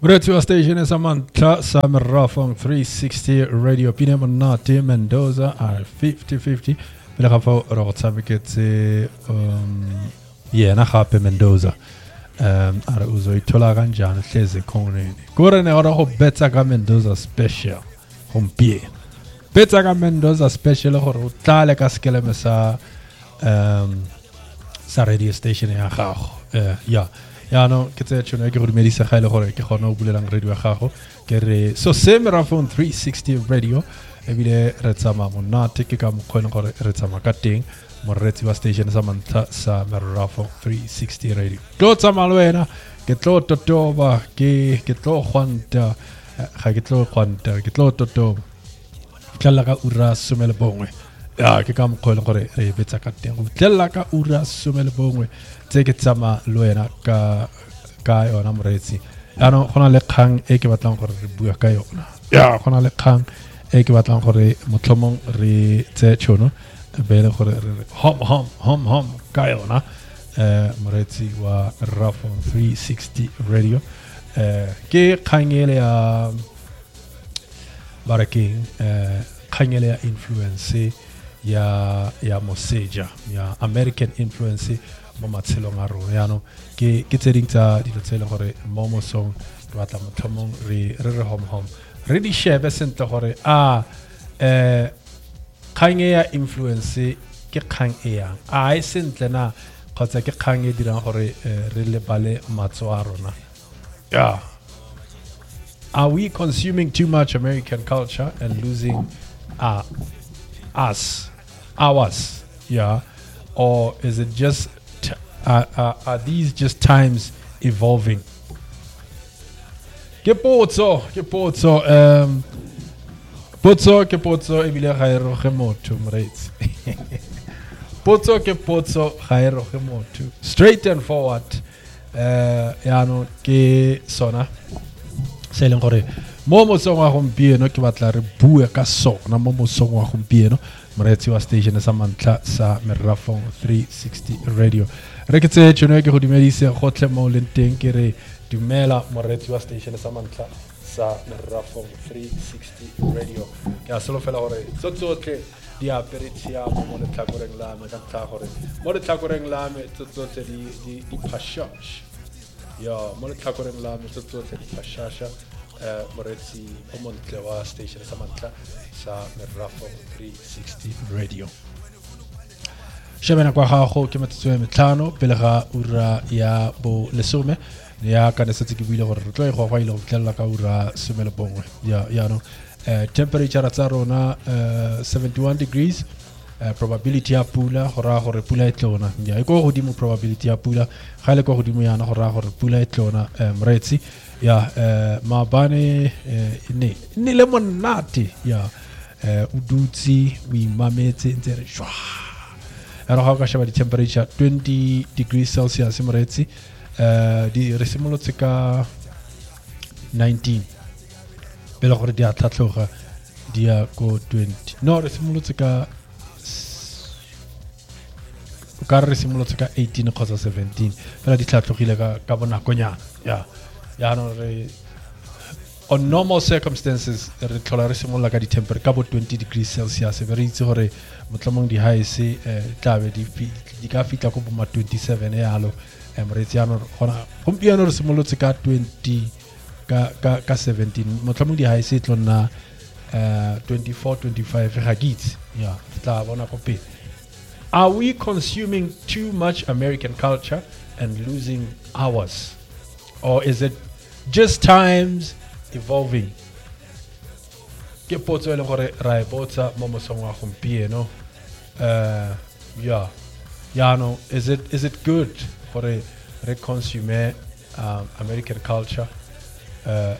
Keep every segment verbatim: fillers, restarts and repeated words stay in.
Radio station Samantha Samra from three sixty Radio Pine Monate Mendoza are fifty fifty. Bila kafo rotsabiketse um yena gape Mendoza. Um ara uzo itola kanjani hleze khoneni. Gore ne ora go betsa ka Mendoza special. Hompie. Betsa ka Mendoza special gore o tlale ka skeleme sa um sa radio station ya gago. Eh ja. Ja, no, ke tse tshone ke go dumedisa ga ile gore ke gona o bulelang radio ya gago ke re so Samra from three sixty Radio e bile re tsama monate ke ka mokgweng gore re tsama ka teng moretsi wa station sa Mantha sa Merafo three sixty Radio tlo tsama le wena ke tlo totoba ke ke tlo gwanta ga ke tlo gwanta ke tlo totoba tlala ka ura somele bongwe ya ke ka mokgweng gore re betsa ka teng go tlala ka ura somele bongwe tse ke tsama le wena ka ka yona moretsi ano gona le kgang e ke batlang gore re bua ka yona ya gona le kgang e ke batlang gore motlhomong re tse tshono be le gore re hom hom hom hom ka yona eh moretsi wa Rafo three sixty Radio eh ke kgangele ya baraking eh kgangele ya influence ya ya moseja ya American influence mo matshelong a rona ya no ke ke tse ding tsa dilo tse le gore mo mo song re batla motlhomong re re re hom hom re di shebe sentle gore a eh kgang ya influence ke kgang e yang a e sentle na kgotsa ke kgang e dirang gore re le bale matso a rona yeah. Are we consuming too much American culture and losing uh, us ours yeah or is it just t- uh, uh, are these just times evolving ke potso ke potso um potso ke potso e bile ga ero ge motho mretsi potso ke potso ga ero ge motho straight and forward uh ya no ke sona se leng gore mo mo song wa gompieno ke batla re bua ka sona mo mo song wa gompieno moretsi wa station sa Mantla sa Merafo three sixty Radio re ke tse tshone ke go dumedise go tle mo lenteng ke re dumela moretsi wa station sa Mantla sa Merafo three sixty Radio ke a solo fela gore tsotsotle di aperitsia mo le tlakoreng la me ka tla gore mo le tlakoreng la me tsotsotle di di di pashash ya mo le tlakoreng la me tsotsotle di pashasha eh moretsi o montle wa station sa Mantla sa Merafo three sixty Radio shebana kwa gago ke metsotso e metlhano pele ga ura ya bo lesome ya ka ne setse ke buile gore re tlo e go go ile go tlella ka ura some le bongwe ya ya no eh temperature tsa rona eh seventy-one degrees uh, probability ya pula go ra gore pula e tlona ya e go godimo probability ya pula ga le go godimo yana go ra gore pula e tlona moretsi ya eh mabane ne ne le monate ya eh udutsi o imametse ntse re shwa era ga ka sheba di temperature twenty degrees Celsius moretsi eh di re simolotse ka nineteen pele gore di a tlhatlhoga di ya go twenty no re simolotse ka ka re simolotse ka eighteen kgotsa seventeen pele di tlhatlhogile ka ka bonakonyana ya ya no re on normal circumstances re tlola re simolla ka di temperature ka bo twenty degrees Celsius be re itse gore motlomong di highs eh tlabe di di ka fitla go bo twenty-seven e alo emretsi ya no gona gompieno re simolotse ka twenty ka ka ka seventeen motlomong di highs e tlona uh twenty-four twenty-five ga gitse ya tla bona go pe are we consuming too much American culture and losing ours or is it just times evolving ke potso le gore ra e botsa mo mosong wa gompieno uh yeah yeah no is it is it good gore re consume um, American culture uh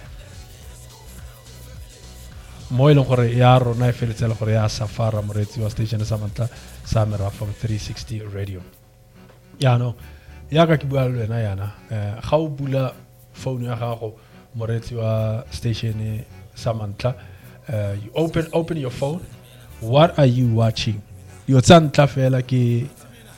mo ile gore ya rona e feletsela gore ya safara moretsi wa station sa Mantla sa Merafo three sixty Radio ya no ya ka ke bua le wena yana eh ga o bula phone ya gago moretsi wa station sa Mantla uh, you open open your phone what are you watching yo tsantla fela ke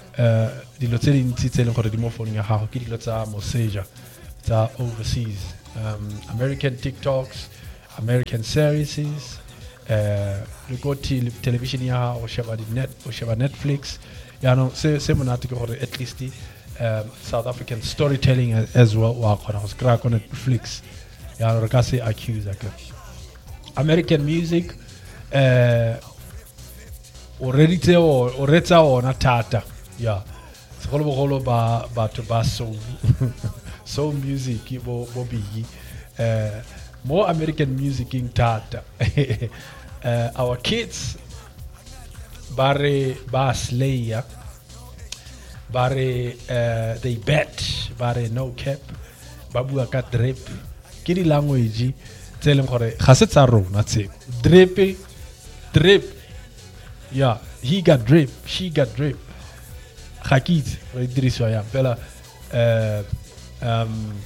uh dilo tse dintsi tse le gore di mo phone ya gago ke dilo tsa moseja tsa overseas um, American TikToks, American series. Uh, you go to television ya o sheba di net o sheba Netflix. Ya no se se monate ke gore at least um, South African storytelling as, as well wa khona go crack on Netflix. Ya no re ka se accuse ka. American music uh already te o o retsa ona thata. Yeah. Segolo bogolo ba batho ba soul soul music bo bo bigi. Uh more American music in tata. uh, our kids bare ba slayer bare uh, they bet bare no cap ba bua ka drip ke di language tse leng gore ga se tsa rona tse drip drip yeah he got drip she got drip ga kitse re diriswa ya fela uh, um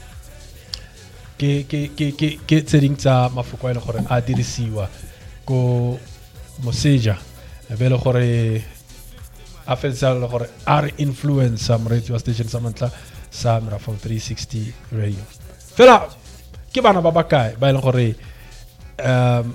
ke ke ke ke ke tsering tsa mafoko a ile gore a dirisiwa ko moseja be le gore a fetsa le gore are influencer mo radio station sa mantla sa Mirafong three sixty radio fela ke bana ba bakae ba ile gore um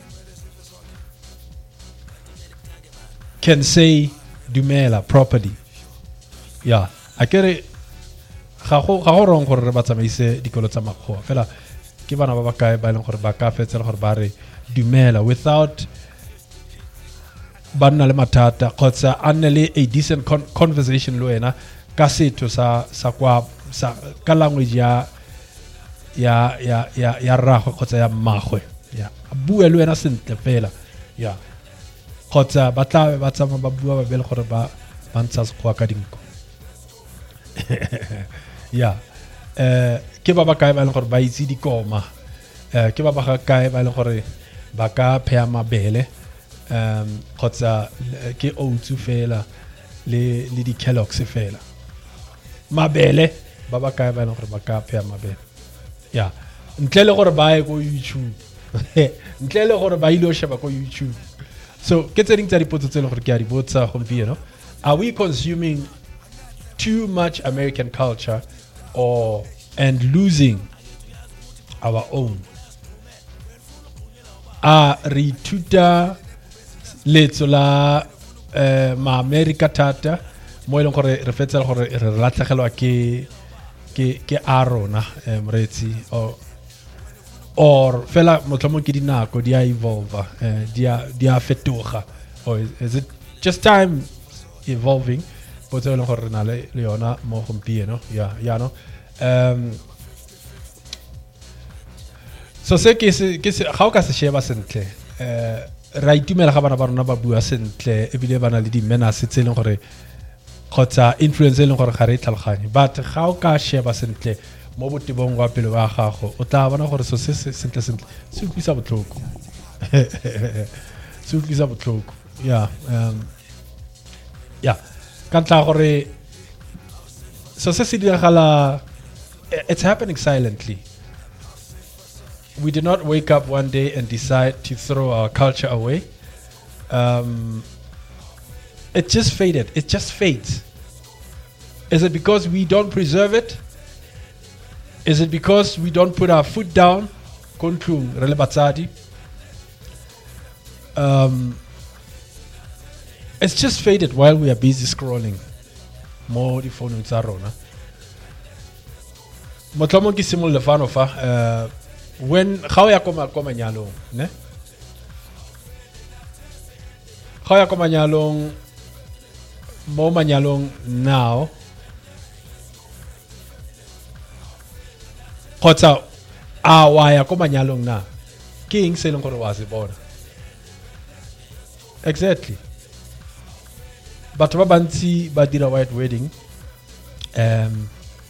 can say dumela properly yeah akere ga go ga go rong gore re ba tsamaise dikolo tsa makgoa fela ke bana ba bakae ba leng gore ba ka fetsa gore ba re dumela without banna le matata kgotsa a nne le a decent con conversation le wena ka setho sa sa kwa sa ka language ya ya ya ya ya rragwe kgotsa ya mmagwe ya bua le wena sentle fela ya kgotsa ba tla ba tsama ba bua ba bele gore ba ba ntsa se kwa ka dinko ya eh ke ba ba kae ba leng gore ba itse dikoma eh ke ba ba kae ba leng gore ba ka phea mabele um kgotsa ke outsu fela le le di Kellogg's fela mabele ba ba kae ba leng gore ba ka phea mabele ya ntle le gore ba ye go YouTube ntle le gore ba ile sheba go YouTube so ke tse ding tsa dipotso tse le gore ke a di botsa gompieno are we consuming too much American culture or and losing our own a re tuta letso la uh, ma America tata mo ile gore re fetsa gore re ratlagelwa ke ke ke arona mretsi or or fela motlomo ke dinako dia evolve uh, dia dia fetoga or is, is it just time evolving but ile gore na le yona mo gompieno ya ya no um so se ke se ke se ga o ka se sheba sentle eh ra itumela ga bana ba rona ba bua sentle e bile bana le di menace tse leng gore khotsa influence leng gore ga re tlhaloganye but ga o ka sheba sentle mo botebong wa pele wa gago o tla bona gore so se sentle sentle se utlwisa botlhoko se utlwisa botlhoko ya um ya ka tla gore so se se diragala it's happening silently. We did not wake up one day and decide to throw our culture away. Um, it just faded. It just fades. Is it because we don't preserve it? Is it because we don't put our foot down? Um, it's just faded while we are busy scrolling. More the phone with Sarona. Motlamo ki simul le fano fa uh, when how ya koma koma nyalong ne how ya koma nyalong mo manyalong now kotsa awa ya koma nyalong na king se leng gore wa se bona exactly batho ba bantsi ba dira white wedding um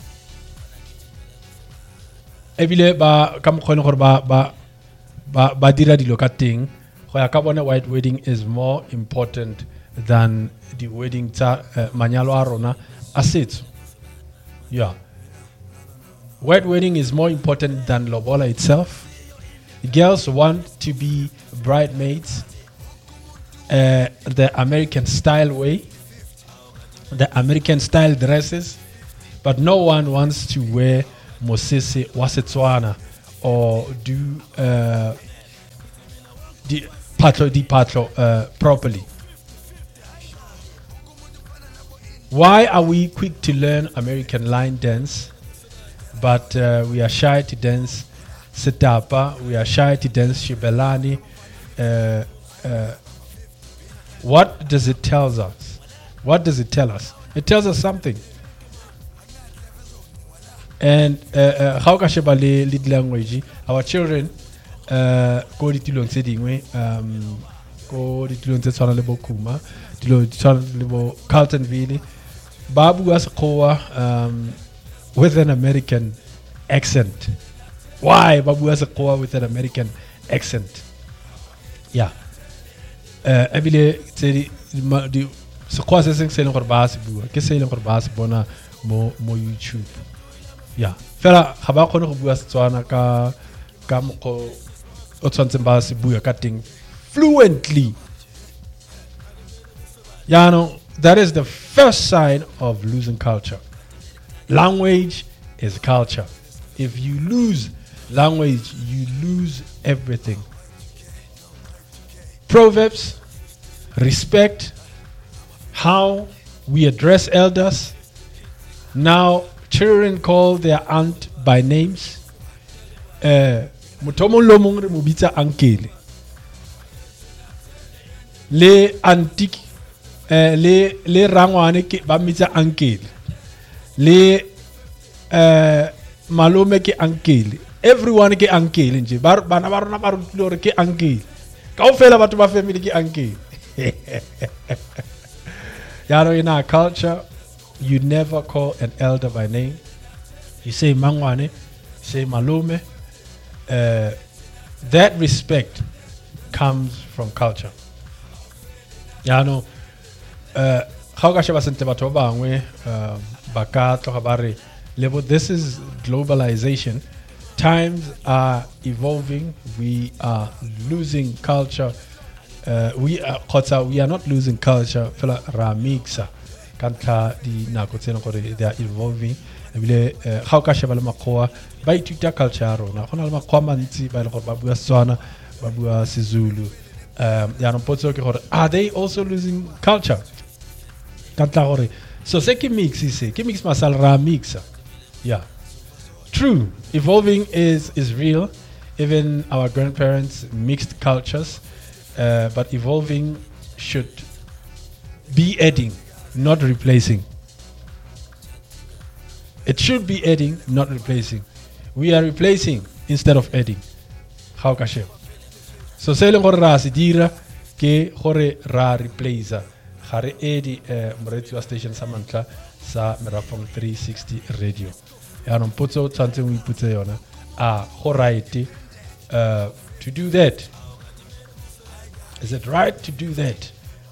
ebile ba ka mokgone gore ba ba ba ba dira dilo ka teng go ya ka bona white wedding is more important than the wedding tsa uh, manyalo a rona a setso yeah white wedding is more important than lobola itself. Girls want to be bridesmaids uh, the American style way, the American style dresses, but no one wants to wear mosese wa Setswana or do uh, the patlo di patlo uh, properly. Why are we quick to learn American line dance, but uh, we are shy to dance setapa, we are shy to dance shibelani? Uh, uh, what does it tell us? What does it tell us? It tells us something. And how ka sheba le lead language, our children go ditilong tse dingwe, um go ditilong tse tshwana le bo Kuma, dilo tshwana le bo Carltonville, ba bua sekgowa um with an American accent. Why ba bua sekgowa with an American accent? Yeah. Uh, ebile tse di sekgowa se seng se leng gore ba se bua ke se leng gore ba se bona mo mo YouTube. Yeah, fela ga ba khone go bua Setswana ka ka mokgo o tshwantseng ba se bua ka teng fluently. Yeah, no, that is the first sign of losing culture. Language is culture. If you lose language, you lose everything. Proverbs, respect, how we address elders. Now, children call their aunt by names. Mutomo lomong re mobitsa uncle. Le antique, le le rangwane ke ba mitsa uncle. Le malome ke uncle. Everyone ke uncle nje. Bana ba rona ba rutile ke uncle. Kaofela batho ba family ke uncle. You know, in our culture, you never call an elder by name. You say mangwane, you say malume. Uh, that respect comes from culture. You know, how ka sheba sente batho ba bangwe ba ka tloga ba re lebo, this is globalization. Times are evolving. We are losing culture. Uh, we are kotsa, we are not losing culture. Fela ra mixa kantla di nako tsena gore they are evolving. Ebile how ka sheba le makgowa ba ithuta culture rona. Gona le makgowa mantsi ba ile gore ba bua Setswana, ba bua seZulu. Um ya no potso ke gore are they also losing culture? Kantla gore so se ke mix se ke mix masal ra mixa. Yeah. True, evolving is is real. Even our grandparents mixed cultures. Uh, but evolving should be adding, not replacing. It should be adding, not replacing. We are replacing instead of adding. How ka sheba? So se leng gore ra se dira ke gore ra replace. Ga re edi moretsi wa station sa mantla sa Merafong three sixty radio. Ya no potso tshantse o iputse yona. Ah, go right uh to do that. Is it right to do that?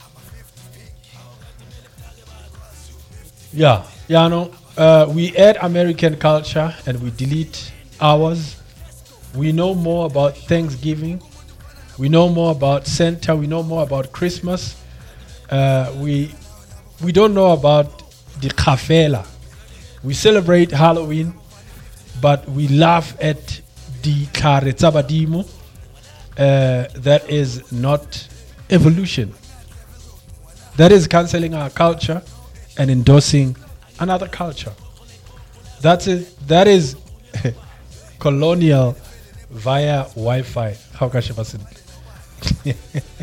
Yeah, yeah, no. Uh, we add American culture and we delete ours. We know more about Thanksgiving. We know more about Santa. We know more about Christmas. Uh, we we don't know about the Kafela. We celebrate Halloween, but we laugh at the Karetzabadimo. Uh, that is not evolution. That is cancelling our culture and endorsing another culture. That's it. That is colonial via Wi-Fi. How can I say it?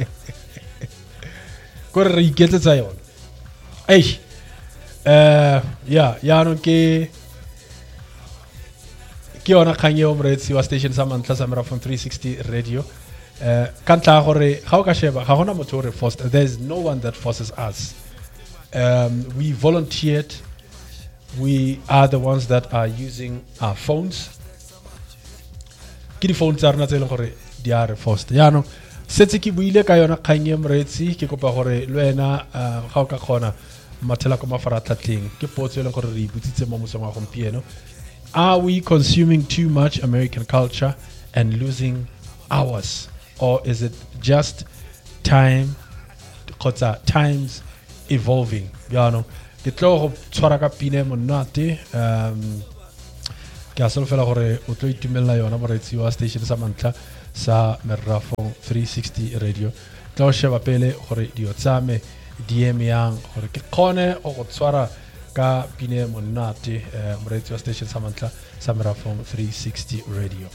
Go to get it on. Hey, uh, yeah, yeah, no ke ke ona kanye o moretsi wa station sa mantla sa Merafong three sixty radio. Uh, kantla gore ga o ka sheba ga gona motho re forced. There's no one that forces us. Um, we volunteered. We are the ones that are using our phones. Ke di phones tsa rena tse leng gore di are forced. Ya no setse ke buile ka yona kanye moretsi ke kopa gore le wena ga o ka khona mathela ko mafaratlhatlheng ke potso e leng gore re ibutsitse mo mosong wa gompieno. Are we consuming too much American culture and losing ours? Or is it just time, times evolving? You know, ke tlo go tshwara ka pine monate um ke a solofela gore o tlo itumella yona moretsi wa station sa mantla sa Merafong three sixty radio tla o sheba pele gore dio tsame di eme yang gore ke kgone o go tswara ka pine monate moretsi wa station sa mantla sa Merafong three sixty radio.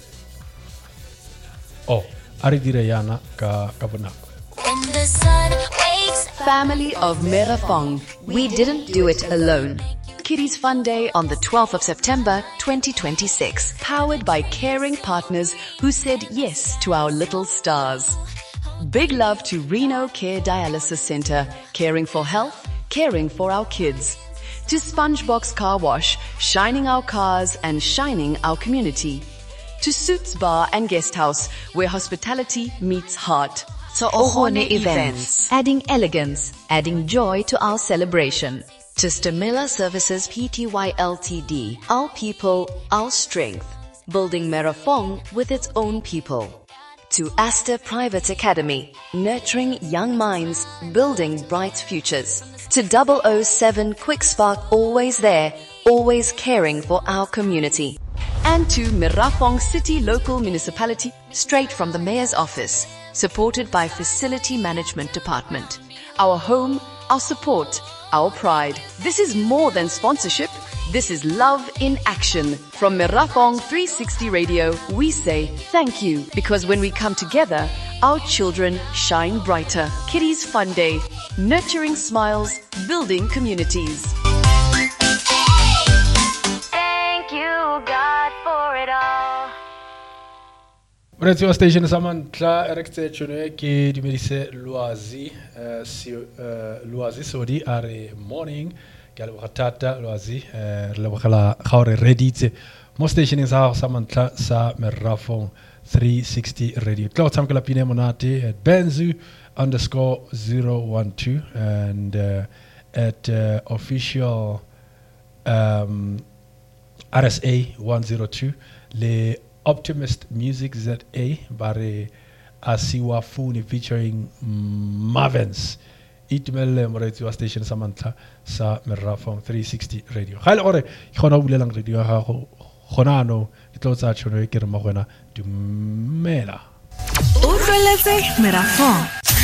Oh, ari dire yana ka ka bonako. When the sun wakes up. Family of Merafong, we didn't do it alone. Kiddies Fun Day on the twelfth of September twenty twenty-six, powered by caring partners who said yes to our little stars. Big love to Reno Care Dialysis Center, caring for health, caring for our kids. To Spongebox Car Wash, shining our cars and shining our community. To Suits Bar and Guest House, where hospitality meets heart. To Ohone Events, adding elegance, adding joy to our celebration. To Stamila Services Pty Ltd, our people, our strength, building Merafong with its own people. To Aster Private Academy, nurturing young minds, building bright futures. To double oh seven Quick Spark, always there, always caring for our community. And to Merafong City Local Municipality, straight from the Mayor's office, supported by Facility Management Department. Our home, our support, our pride. This is more than sponsorship. This is love in action. From Merafong three sixty Radio, we say thank you, because when we come together, our children shine brighter. Kiddies Fun Day, nurturing smiles, building communities. Thank you, God, for it all. Radio station samantla erekte chune ki dimerise Loazi si Loazi sodi are morning gal wakata Loazi le wakala khawre redite mo station sa samantla sa Merafong three sixty radio tlo tsamkala pine monate at benzu underscore zero one two and uh, at uh, official um, R S A one zero two le Optimist Music Z A bare Asiwa Funi featuring Marvins. Itmel moretsi wa station samantla sa Merafong three sixty radio. Khale ore khona o bulelang radio ha go khona no ditlo tsa tsholo e ke re magwena dumela. O tloletse Merafong